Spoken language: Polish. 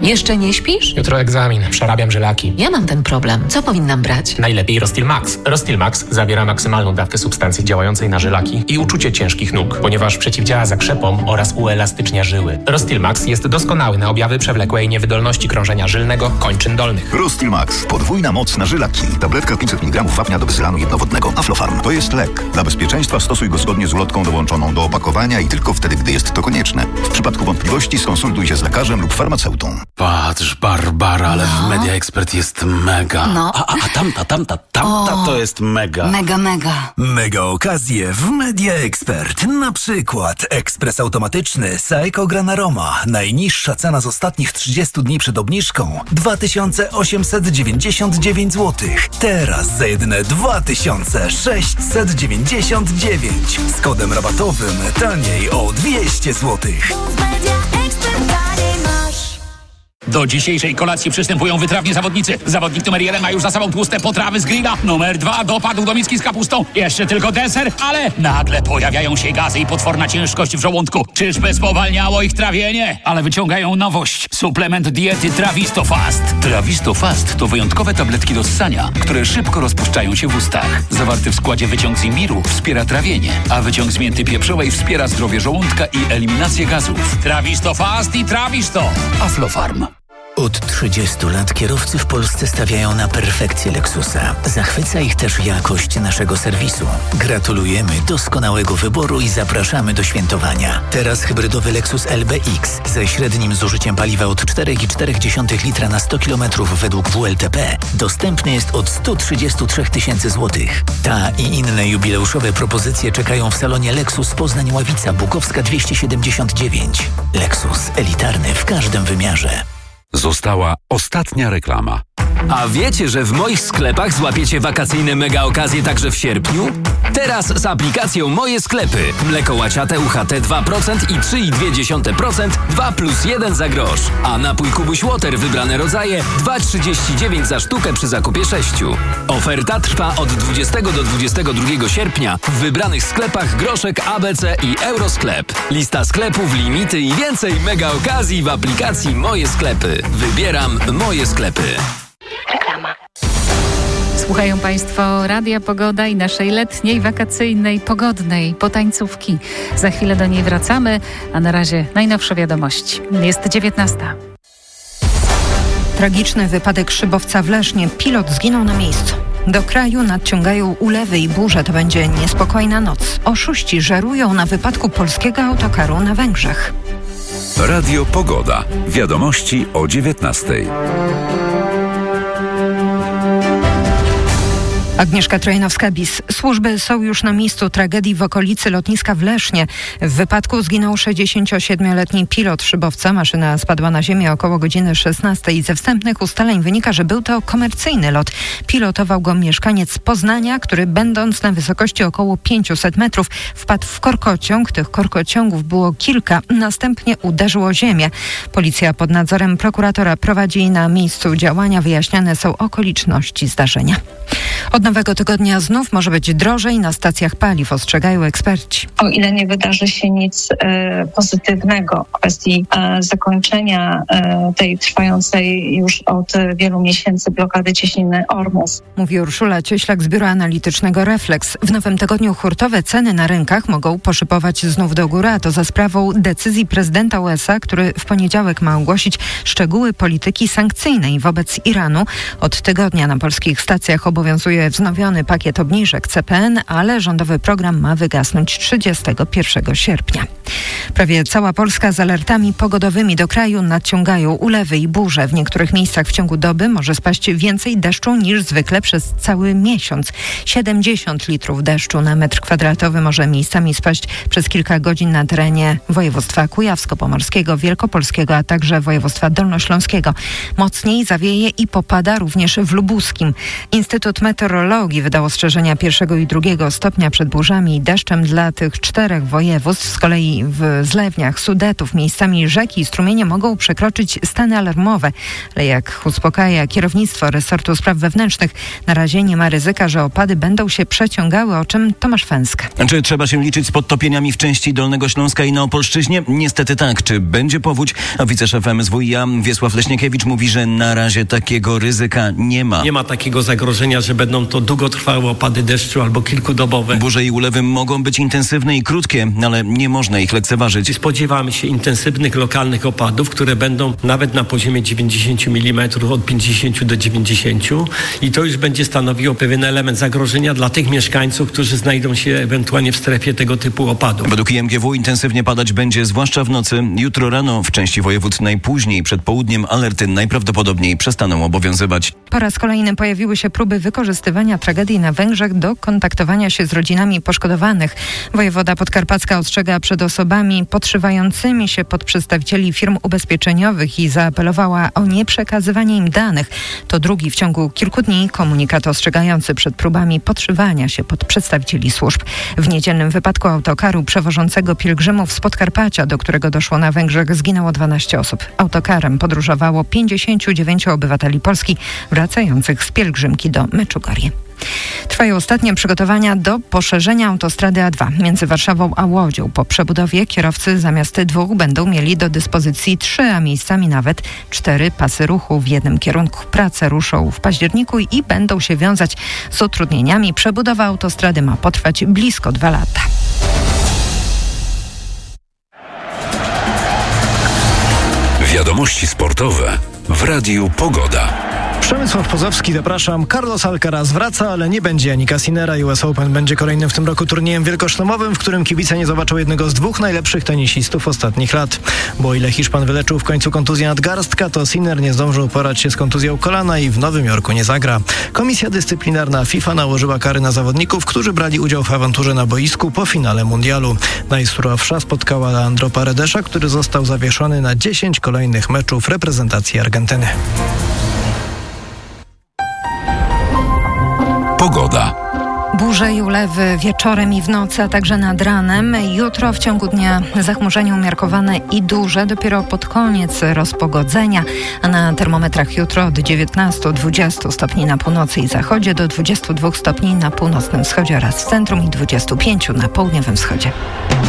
Jeszcze nie śpisz? Jutro egzamin, przerabiam żylaki. Ja mam ten problem. Co powinnam brać? Najlepiej Rostil Max. Rostil Max zawiera maksymalną dawkę substancji działającej na żylaki i uczucie ciężkich nóg, ponieważ przeciwdziała zakrzepom oraz uelastycznia żyły. Rostil Max jest doskonały na objawy przewlekłej niewydolności krążenia żylnego kończyn dolnych. Rostil Max. Podwójna moc na żylaki. Tabletka 500 mg wapnia do bezylanu jednowodnego. Aflofarm. To jest lek. Dla bezpieczeństwa stosuj go zgodnie z ulotką dołączoną do opakowania i tylko wtedy, gdy jest to konieczne. W przypadku wątpliwości skonsultuj się z lekarzem lub farmaceutą. Patrz, Barbara, ale w Media Expert jest mega. No. A tamta to jest mega. Mega. Mega okazje w Media Expert. Na przykład ekspres automatyczny Saeco Granaroma. Najniższa cena z ostatnich 30 dni przed obniżką 2899 zł. Teraz za jedyne 2699. Z kodem rabatowym taniej o 200 zł. Do dzisiejszej kolacji przystępują wytrawni zawodnicy. Zawodnik numer 1 ma już za sobą tłuste potrawy z grilla. Numer 2 dopadł do miski z kapustą. Jeszcze tylko deser, ale nagle pojawiają się gazy i potworna ciężkość w żołądku. Czyżby spowalniało ich trawienie? Ale wyciągają nowość. Suplement diety Travistofast. Travistofast to wyjątkowe tabletki do ssania, które szybko rozpuszczają się w ustach. Zawarty w składzie wyciąg z imbiru wspiera trawienie, a wyciąg z mięty pieprzowej wspiera zdrowie żołądka i eliminację gazów. Travistofast i Travisto. Aflofarm. Od 30 lat kierowcy w Polsce stawiają na perfekcję Lexusa. Zachwyca ich też jakość naszego serwisu. Gratulujemy doskonałego wyboru i zapraszamy do świętowania. Teraz hybrydowy Lexus LBX ze średnim zużyciem paliwa od 4,4 litra na 100 km według WLTP dostępny jest od 133 000 złotych. Ta i inne jubileuszowe propozycje czekają w salonie Lexus Poznań-Ławica, Bukowska 279. Lexus elitarny w każdym wymiarze. Została ostatnia reklama. A wiecie, że w moich sklepach złapiecie wakacyjne mega okazje także w sierpniu? Teraz z aplikacją Moje Sklepy. Mleko łaciate UHT 2% i 3,2% 2 plus 1 za grosz. A napój Kubuś Water wybrane rodzaje 2,39 za sztukę przy zakupie 6. Oferta trwa od 20 do 22 sierpnia w wybranych sklepach Groszek, ABC i Eurosklep. Lista sklepów, limity i więcej mega okazji w aplikacji Moje Sklepy. Wybieram Moje Sklepy. Reklama. Słuchają Państwo Radia Pogoda i naszej letniej, wakacyjnej, pogodnej potańcówki. Za chwilę do niej wracamy, a na razie najnowsze wiadomości. Jest 19. Tragiczny wypadek szybowca w Lesznie. Pilot zginął na miejscu. Do kraju nadciągają ulewy i burze. To będzie niespokojna noc. Oszuści żerują na wypadku polskiego autokaru na Węgrzech. Radio Pogoda. Wiadomości o 19. Agnieszka Trojanowska-Bis. Służby są już na miejscu tragedii w okolicy lotniska w Lesznie. W wypadku zginął 67-letni pilot szybowca. Maszyna spadła na ziemię około godziny 16. Ze wstępnych ustaleń wynika, że był to komercyjny lot. Pilotował go mieszkaniec Poznania, który będąc na wysokości około 500 metrów wpadł w korkociąg. Tych korkociągów było kilka. Następnie uderzył o ziemię. Policja pod nadzorem prokuratora prowadzi na miejscu działania. Wyjaśniane są okoliczności zdarzenia. Od nowego tygodnia znów może być drożej na stacjach paliw, ostrzegają eksperci. O ile nie wydarzy się nic pozytywnego w kwestii zakończenia tej trwającej już od wielu miesięcy blokady cieśniny Ormus. Mówi Urszula Cieślak z Biura Analitycznego Reflex. W nowym tygodniu hurtowe ceny na rynkach mogą poszybować znów do góry, a to za sprawą decyzji prezydenta USA, który w poniedziałek ma ogłosić szczegóły polityki sankcyjnej wobec Iranu. Od tygodnia na polskich stacjach obowiązuje wznowiony pakiet obniżek CPN, ale rządowy program ma wygasnąć 31 sierpnia. Prawie cała Polska z alertami pogodowymi. Do kraju nadciągają ulewy i burze. W niektórych miejscach w ciągu doby może spaść więcej deszczu niż zwykle przez cały miesiąc. 70 litrów deszczu na metr kwadratowy może miejscami spaść przez kilka godzin na terenie województwa kujawsko-pomorskiego, wielkopolskiego, a także województwa dolnośląskiego. Mocniej zawieje i popada również w lubuskim. Instytut Meteorologii wydał ostrzeżenia 1. i 2. stopnia przed burzami i deszczem dla tych 4 województw. Z kolei Bulgarii, w zlewniach Sudetów, miejscami rzeki i strumienie mogą przekroczyć stany alarmowe. Ale jak uspokaja kierownictwo resortu spraw wewnętrznych, na razie nie ma ryzyka, że opady będą się przeciągały, o czym Tomasz Fęska. Czy trzeba się liczyć z podtopieniami w części Dolnego Śląska i na Opolszczyźnie? Niestety tak. Czy będzie powódź? Wiceszef MSWiA Wiesław Leśniakiewicz mówi, że na razie takiego ryzyka nie ma. Nie ma takiego zagrożenia, że będą to długotrwałe opady deszczu albo kilkudobowe. Burze i ulewy mogą być intensywne i krótkie, ale nie można ich lekceważyć. Spodziewamy się intensywnych lokalnych opadów, które będą nawet na poziomie 90 mm, od 50 do 90 i to już będzie stanowiło pewien element zagrożenia dla tych mieszkańców, którzy znajdą się ewentualnie w strefie tego typu opadów. Według IMGW intensywnie padać będzie zwłaszcza w nocy. Jutro rano w części województw najpóźniej przed południem alerty najprawdopodobniej przestaną obowiązywać. Po raz kolejny pojawiły się próby wykorzystywania tragedii na Węgrzech do kontaktowania się z rodzinami poszkodowanych. Wojewoda podkarpacka ostrzega przed osobami podszywającymi się pod przedstawicieli firm ubezpieczeniowych i zaapelowała o nieprzekazywanie im danych. To drugi w ciągu kilku dni komunikat ostrzegający przed próbami podszywania się pod przedstawicieli służb. W niedzielnym wypadku autokaru przewożącego pielgrzymów z Podkarpacia, do którego doszło na Węgrzech, zginęło 12 osób. Autokarem podróżowało 59 obywateli Polski wracających z pielgrzymki do Meczugorie. Trwają ostatnie przygotowania do poszerzenia autostrady A2 między Warszawą a Łodzią. Po przebudowie kierowcy zamiast 2 będą mieli do dyspozycji 3, a miejscami nawet 4 pasy ruchu w jednym kierunku. Prace ruszą w październiku i będą się wiązać z utrudnieniami. Przebudowa autostrady ma potrwać blisko 2 lata. Wiadomości sportowe w Radiu Pogoda. Przemysław Pozowski, zapraszam. Carlos Alcaraz wraca, ale nie będzie Jannika Sinnera. US Open będzie kolejnym w tym roku turniejem wielkoszlemowym, w którym kibice nie zobaczą jednego z 2 najlepszych tenisistów ostatnich lat. Bo o ile Hiszpan wyleczył w końcu kontuzję nadgarstka, to Sinner nie zdążył uporać się z kontuzją kolana i w Nowym Jorku nie zagra. Komisja dyscyplinarna FIFA nałożyła kary na zawodników, którzy brali udział w awanturze na boisku po finale mundialu. Najsurowsza spotkała Leandro Paredesza, który został zawieszony na 10 kolejnych meczów reprezentacji Argentyny. Pogoda. Burze i ulewy wieczorem i w nocy, a także nad ranem. Jutro w ciągu dnia zachmurzenie umiarkowane i duże, dopiero pod koniec rozpogodzenia. A na termometrach jutro od 19-20 stopni na północy i zachodzie do 22 stopni na północnym wschodzie oraz w centrum i 25 na południowym wschodzie.